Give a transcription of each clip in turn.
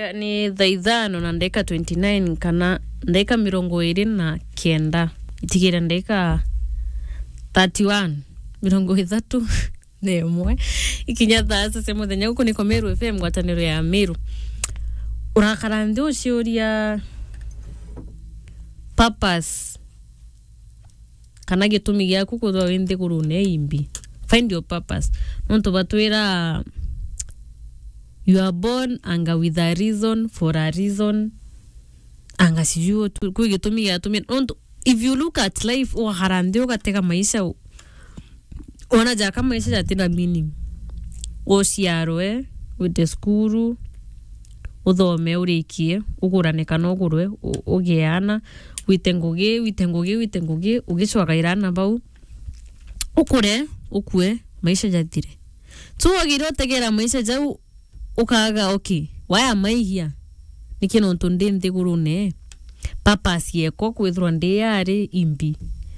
ni thaithano na ndeka 29 kana ndeka 29 itikira ndeka 31 30 nemwe ikinya thasa se muthenya guku ni Komeru FM gwataniro ya Meru urakara ndio ciuria purpose kana gitumi giaku kuthwa windi gurune imbi. Find your purpose. Nonto batwira you are born anga with a reason, for a reason. Anga sijuo kuigitumi ya tumi. Nonto if you look at life o harandio gateka maisha ona jaka maisha jatina meaning. O ciarwe with the school uthome urikie ugurane kana ugurwe ugiana witengugi ugicwaga irana bau ukure ukue maisha jathire so wagiro tegera maisha jau ukaga okay why am I here nikino ntonde nthigurune purpose yeko kwithwa ndiari imbi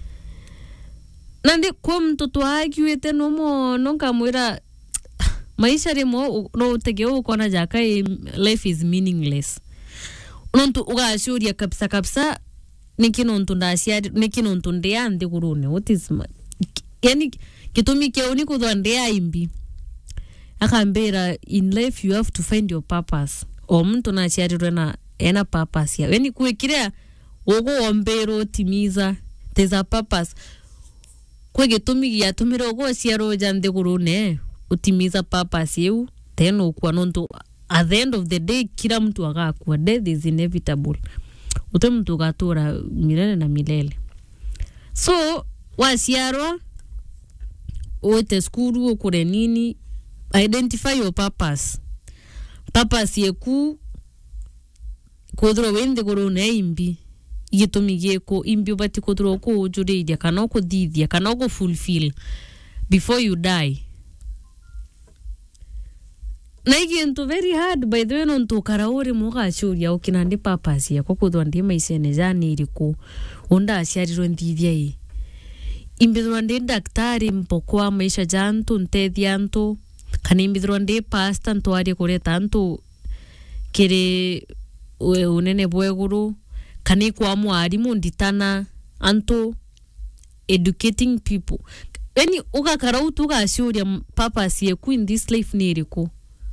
nandi kwa mtoto agiwete no nkamwira maisha rimo no tegeo ukona jaka life is meaningless nontu ugashuria kabisa nikino ntundasiari nikino ntunde nthigurune what is yani kitumi kio ni kuthwa ndia imbi akambera in life you have to find your purpose o mtu na ciarirwe na ena purpose ya yani kuikirea ugo ombero timiza there's a purpose kwa gitumi ya tumira ugo ciaro jande gurune utimiza purpose yeu then ukwa nonto at the end of the day kila mtu agakua death is inevitable uto mtu gatura milele na milele so wasiaro ote skuru okure nini identify your purpose yeku kodro wende gorone imbi gitumi gieko imbi bati kodro ko ujuridia kana ko dithia kana ko fulfill before you die naigi into very hard by the way non to karaore muga churia ukinandi purpose yako kodwa ndi maisene jani iriku onda asiariro ndithia imbithwa ndi daktari mpokwa maisha jantu ntethia ntu kana imbithwa ndi pastor ntwari kureta ntu kiri unene bweguru kana kwa mwarimu nditana antu educating people yani ugakara utuga shuria purpose yeku in this life ni iriku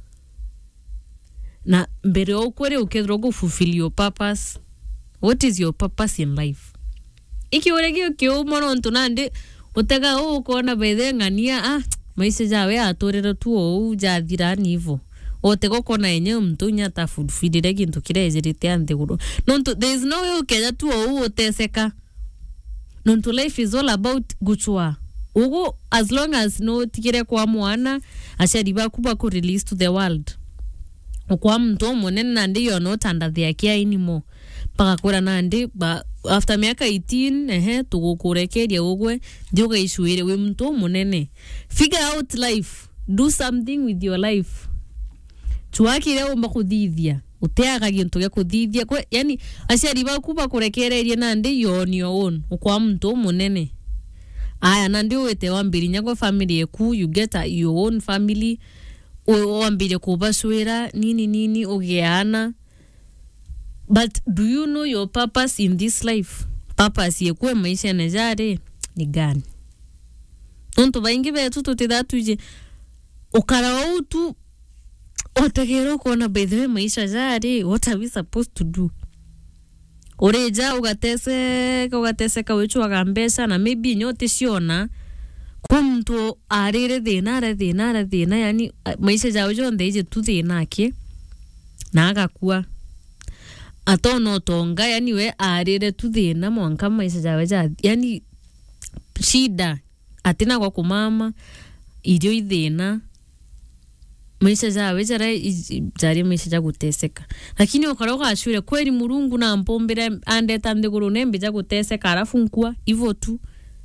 na mbere okwere ukethro go fulfill your purpose. What is your purpose in life? Iki uregio kio mono ntunande utega ukona bethe ngania maisha jawe atorera tu ou jathira nivo otego kona enye mtu nyata fulfill gintu kirejirite anthiguru nonto there is no way ukenya tu ou uteseka nonto life is all about guchwa ugo as long as no tikire kwa mwana ashariba kuba ku release to the world kwa mtu monene nandi you're not under their care anymore paka kura nandi after miaka 18 tugukurekeria ugwe ndio ishuire we mtu monene figure out life do something with your life chuakire umakuthithia uteaga gintu gya kuthithia kwa yani ashari bakuba kurekereria nandi you're on your own kwa mtu monene aya nandi wete wambirinya kwa family yeku you get your own family wambire kubaswira nini ugeana but do you know your purpose in this life purpose yekwe maisha nejare ni gani nonto baingi betu tutidhatuje ukara utu otegero kona by the way maisha jare what are we supposed to do oreja ugateseka wechu agambesa na maybe nyote siona kwa mtu arire thina yani maisha jawe jonde ije tu thina ke na agakua atono tonga yani we arire tu thina mwanka maisha jawe yani shida atina kwa kumama irio ithina maisha jawe jari maisha jaguteseka lakini ukaroga ashure kweli Murungu na mpombera andeta ndiguru nembe jaguteseka arafu nkua hivyo tu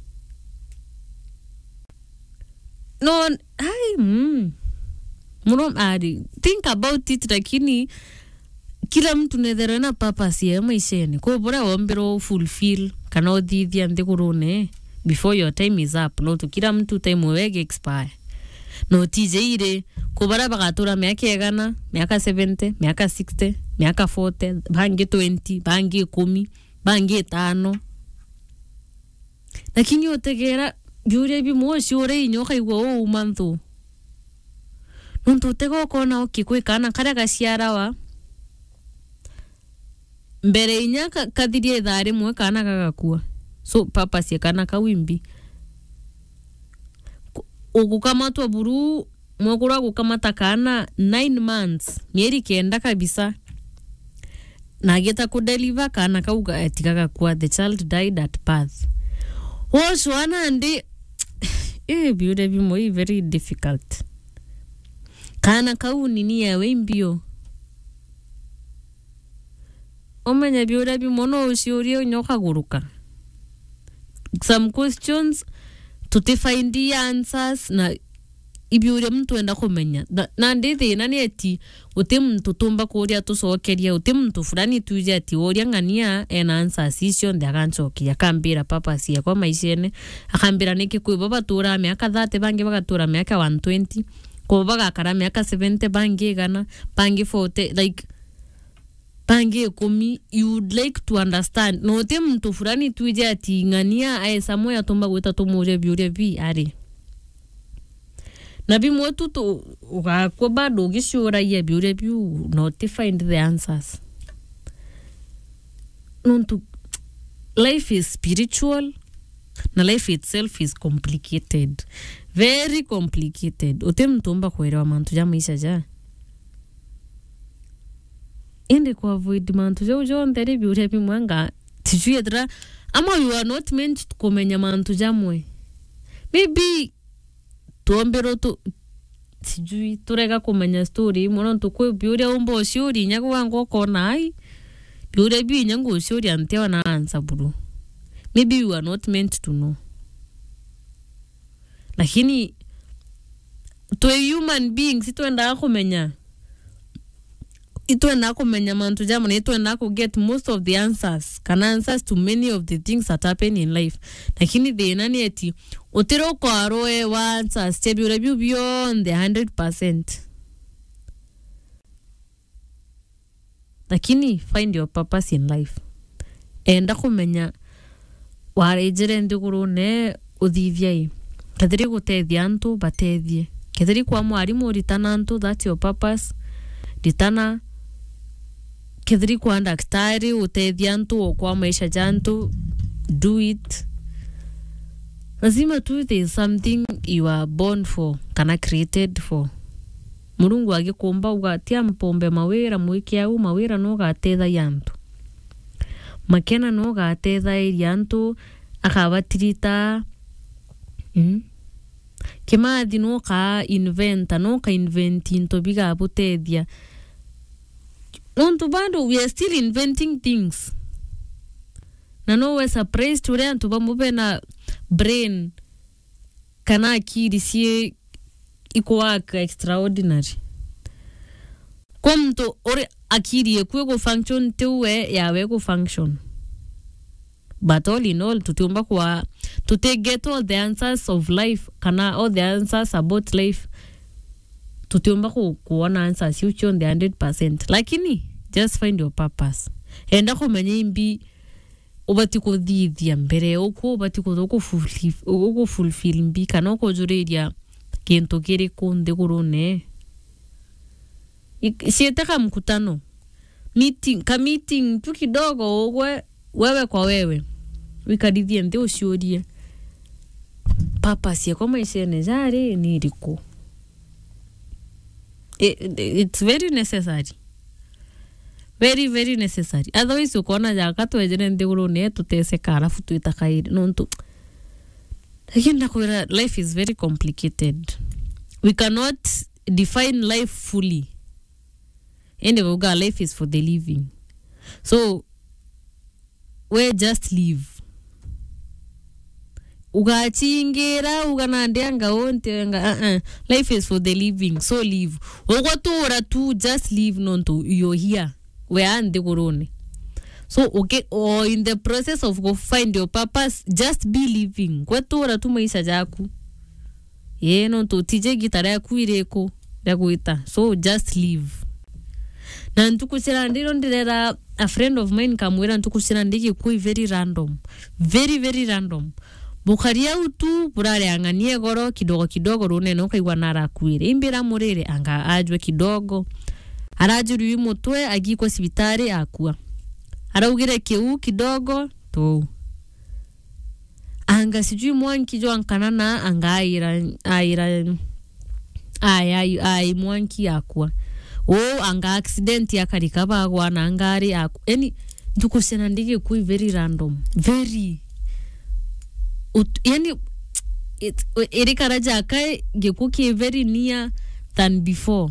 no think about it lakini kila mtu nethera na purpose ya maisheni kwa bora ombero fulfill kana othithia ndigurune before your time is up no to kila mtu time wege expire no tijeire kubara bagatura miaka egana miaka 70 miaka 60 miaka 40 bangi 20 bangi 10 bangi 5 lakini otegera biure bimoshi ore inyoka igwo umanthu nuntu tego kona okikwikana kara gaciara wa mbere inyaka kathirie thari mwe kana gagakua so papa sie kana kawimbi ugukamatwa buru mwakura gukamata kana 9 months mieri kenda kabisa na geta ku deliver kana kauga etikaga kwa the child died at birth was one and biure bimo very difficult kana kau nini ya wembio omenya biure bimo no usiurio nyoka guruka some questions to find the answers na ibiure mtu enda kumenya na ndithi na ni eti uti mtu tumba kuria tucokeria uti mtu fulani tuje ati oria ngania en answers icio ndagancokia kambira papa cia kwa maicene akambira niki kwi baba tura miaka 30 bangi bagatura miaka 120 ko bagakara miaka 70 bangi gana bangi 40 like bangi kumi you would like to understand no uti mtu fulani tuje ati ngania aesa moya tumba gwita tumure biure bi ari na bimwe tu ugakwa bado ugicura ye biure biu not find the answers nuntu life is spiritual na life itself is complicated very complicated utemtumba kuelewa mantu ja maisha ja ende ku avoid mantu jo ndere biure bimwanga tijuyedra ama you are not meant to kumenya mantu jamwe maybe tuombero tu sijui turega kumenya story mono tukwe biure umbo shuri nyago wango kona ai biure bi nyango shuri antewa na answer buru maybe you are not meant to know lakini to a human being sitwenda kumenya itwenda kumenya mantu jamu itwenda ku get most of the answers kana answers to many of the things that happen in life lakini the nani eti utiro kwa roe answers tebiure beyond the 100% lakini find your purpose in life enda kumenya warejere ndiguru ne uthithiai kadiri gutethia antu batethie kadiri kwa mwarimu ritana antu that's your purpose ritana kadiri kwa daktari utethia antu kwa maisha jantu do it lazima tu there is something you are born for kana created for Murungu agikumba ugatia mpombe mawira mwiki au mawira no gatetha yantu makena no gatetha yantu akabatirita kimathi no ka invent into biga butethia nontu bado we are still inventing things na no we surprised to learn to bamube na brain kana akiri sie ikuwaka extraordinary kwa mtu ore akiri ekwe go function tewe yawe go function but all in all tutumba kwa to get all the answers of life kana all the answers about life tutumba kuona answers you on the 100% lakini just find your purpose enda kumenya imbi obati ko thithia mbere uko obati ko fulfill mbi kana uko jureria kento kiri kunde kurune sietaka mkutano meeting tu kidogo wewe kwa wewe wikadithie ndio usiurie purpose yako maisha nezare ni riko it's very necessary very very necessary otherwise ukona jaka twejere ndiguru ne tutese kara futu itakaire nontu lakini nakwira life is very complicated we cannot define life fully and the life is for the living so we just live ugachingira uganandeanga ontenga life is for the living so live ugotura tu just live nonto you're here we are ndigurune so okay or in the process of go find your purpose just be living kwetura tu maisha jaku no tutije gitara yaku ireko yaguita, so just leave. Na ntukushira ndiro ndirera a friend of mine kamwira ntukushira ndiki kui very random, very random. Bukharia utu burare anganie goro kidogo rune no kaigwa narakwire imbira murire anga ajwe kidogo arajuru mutwe agiko sibitari akua araugire kiu kidogo to anga sijui mwanki jo ankanana anga ai mwanki akua anga accident yakarikaba gwana angari aku yani ndukusena ndike kui very random very yani erikaraja kai gekuki very near than before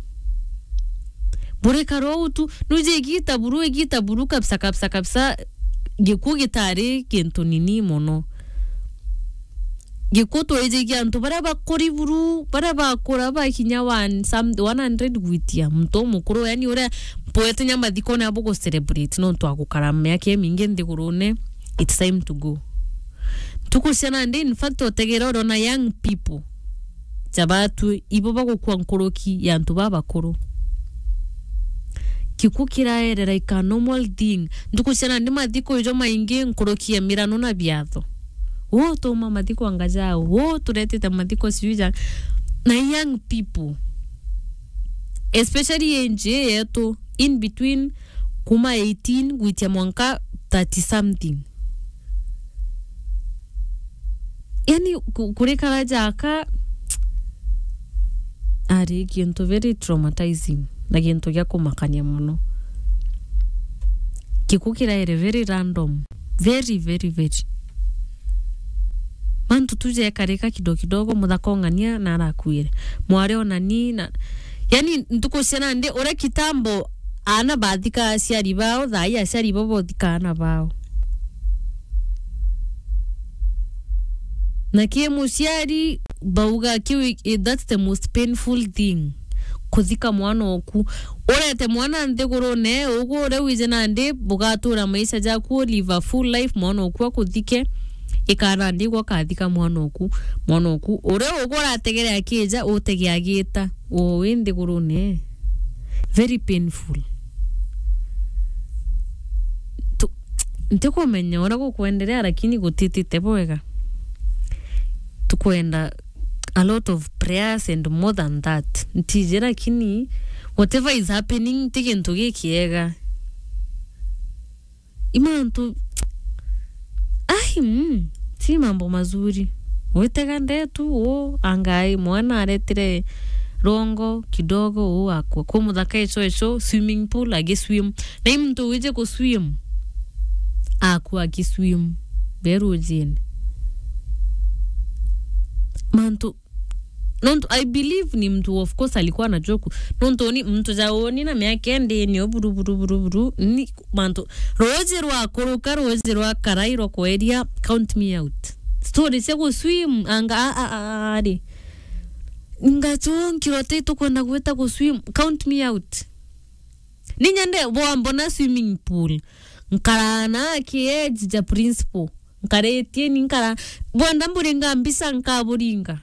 bure karo utu nuje gita buru kapsa gekugi tare kento nini mono gekuto eje gyanto baraba kori buru baraba kora ba kinyawan some 100 gwitia mto mukuru yani ore poeta nyama dikone aboko celebrate no to akukarama yake mingende kurone it's time to go. Tukushana ndi in fact otegeroro na young people chabatu ibo bagukwa nkoroki yantu babakuru kikukira erera ika normal thing ndukushana ndi madiko ijo maingi nkoroki ya mirano na biatho to mama diko angajao turetete madiko siuja na young people especially enje yetu in between kuma 18 gwitia mwanka 30 something. Yani kureka jaka ari kintu very traumatizing na kintu gya kumakania muno kikukira ere very random very mantu tuje kareka kidogo muthakongania na arakwire mware onani na yani ntukushena ndi ore kitambo ana bathika aciari bao thai aciari bo bothikana bao na kie muciari bauga kiwi that's the most painful thing kuthika mwana oku orete mwana nthiguru ne ugo rewize nande bugatura maisha jaku live a full life mwana oku akuthike ikana ndigwa kathika mwana oku ore ugora ategere akija utege agita nthiguru ne very painful ntiko menya ora kuendelea lakini gutitite bwega tukwenda a lot of prayers and more than that ntije lakini whatever is happening tikintu gikiega imantu si mambo mazuri wetega ndetu angai mwana aretire rongo kidogo akwa kumuthaka ico swimming pool agiswim na imtu wije ku swim akwa agiswim berujine mantu nonto I believe ni mtu of course alikuwa na joku nonto ni mtu jaoni na miaka ndeni buru ni mantu roje rwa karairo ko area count me out story sego swim anga ari ngacho kirote kwenda kweta ku swim count me out ninyande mbona swimming pool nkarana kiedge ja principal nkaretie ninkara bonda mburinga mbisa nkaburinga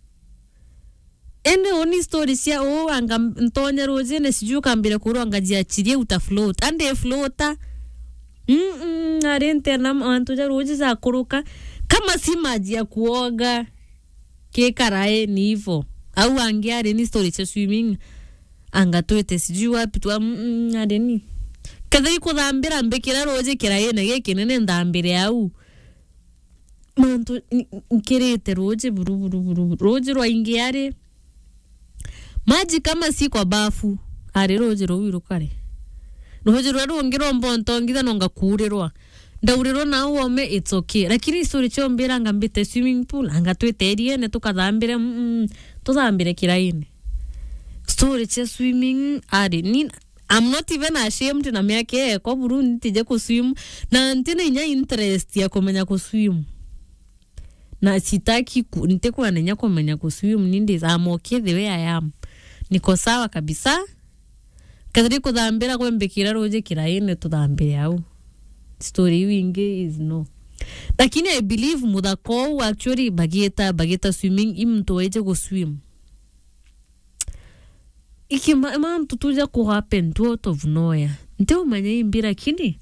ende oni story sia anga ntonya roje ne sijuka mbere kuro anga jiachirie uta float ande floata arente na antoja roje za kuruka kama si maji ya kuoga ke karae ni hivyo au angiare ni story cha swimming anga toete siju wapi tu adeni kadari ko dhambira mbekira roje kirae na geke nene ndambire au manto nkirete roje buru roje ro ingiare maji kama si kwa bafu ari roje ro wirukare roje ro ngiro mbonto ngitha nonga kurirwa ndauriro na uome it's okay lakini story cho mbira ngambite swimming pool anga tweterie ne tukathambire tuthambire kiraine story cha swimming ari ni I'm not even ashamed na miake ko Burundi tije ku swim na ntina inya interest ya kumenya ku swim na sitaki nite kwa nenya kumenya ku swim nindi I'm okay the way I am niko sawa kabisa kadri kuthambira kwembekira roje kiraine tuthambire au story wingi is no lakini I believe muthako actually bageta swimming imto weje go swim ikima tutuja ku happen out of nowhere nte umanye imbira kini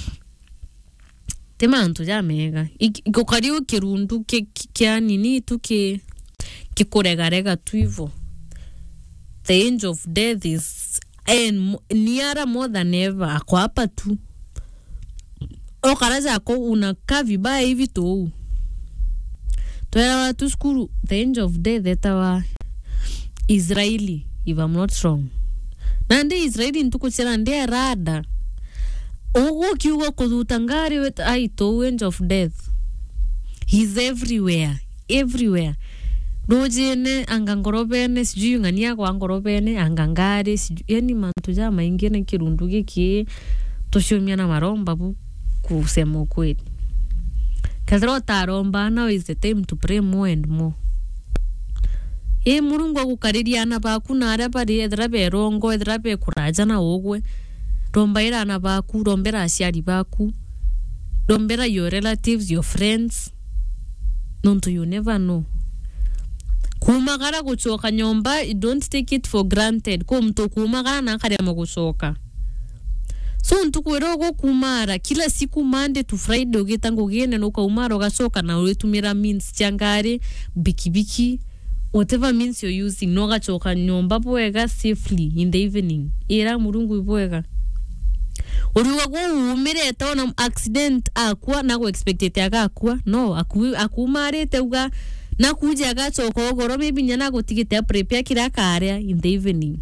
tema ntuja mega ikokariu kirundu kya nini tuke kikoregarega tuivo. The angel of death is nearer more than ever. Ako hapa tu. Okaraja ako unakaa vibaya hivi tu. Tuela watu skuru. The angel of death etawa Israeli, if I'm not wrong. Nande Israeli ntukuchela nde rada. Ogo kiugo kudutangari wet aito angel of death. He's everywhere. Everywhere. Dojene angangorobene sijui ngania kwa angorobene angangare sijui yani mantuja maingine kirundu giki toshomya na maromba bu kusema kweli. Kadro taromba now is the time to pray more and more. Murungu akukaririana baku nara pari edrabe rongo edrabe kuraja na ogwe. Rombaira na baku, rombera asiari baku. Rombera your relatives, your friends. Nonto you never know. Kumagara kuchoka nyomba, don't take it for granted. Kumto kumagara na karema kuchoka. So ntukuwerogo kumara kila siku Monday to Friday ugetango gene nuka umaro gachoka na uletumira means changare biki whatever means you're using no gachoka nyomba boega safely in the evening. Era murungu boega. Uruwa go umire taona accident akwa na go expected akwa no akumare teuga na kuja gachoka ogoro maybe nyana go tikete prepare kila karea in the evening.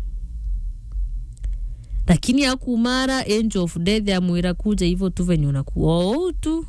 Lakini akumara angel of death ya muira kuja hivyo tu venye unakuwa tu.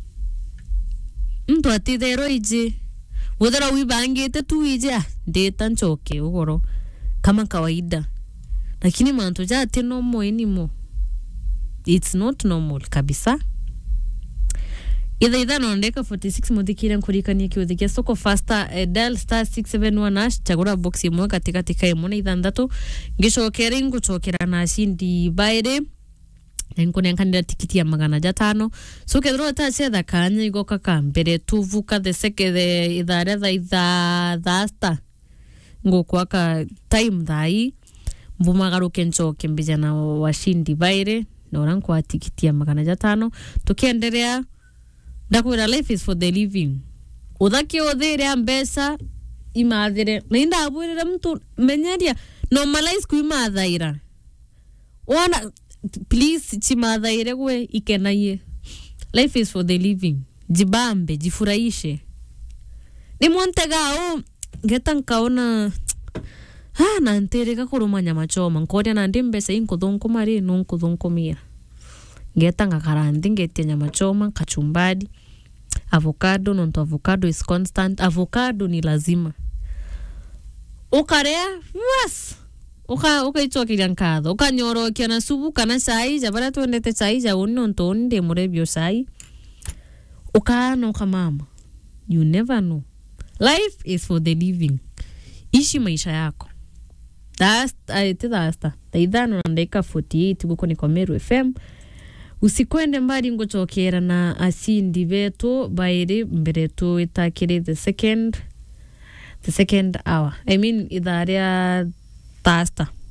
Mtu atithero ije. Udhara wibangete tu ije. Ndeta nchoke ugoro. Kama kawaida. Lakini mantoja ati normal anymore. It's not normal kabisa. Either nondeka 46 mudikira nkurikania kiuthikia soko faster dial star 671 chagura box imwe katika imwe ithandatu ngicokera ngucokera na shindi baire nkunenkanira tikiti ya 500 so kedro tachetha kanya igoka kambere tuvuka the second idhara thasta ngokwaka time thai mbumagaruke nchoke mbijana wa shindi baire nora nkwa tikiti ya 500 tukiendelea. Ndakwira life is for the living. Udhaki odhere ambesa imadhere. Nainda abwirira mtu menyaria normalize kuimadhaira. Ona please chimadhaire gwe ikenaye. Life is for the living. Jibambe, jifurahishe. Ni montega ngeta nkaona na ntereka kurumanya machoma nkoria na ndimbesa inkodonko mari nonkodonko mia. Ngeta ngakarandi ngete nyama choma kachumbadi avocado nonto avocado is constant avocado ni lazima ukarea was ukaichokira nkadho ukanyorokia na subu kana sai jabara tuendete sai ja nonto nde murebyo sai ukano kamama. You never know. Life is for the living. Ishi maisha yako. That's taidhano na ndeka 48 guko ni kwa Meru FM. Usikwende mbali nguchokera na asindi vetu bairi mberetu itakiri the second hour. I mean idharia tasta.